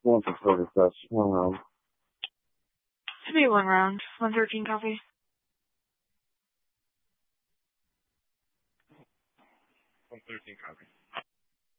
One for further test. 1 round. To be 1 round. 113 copy. 113 copy.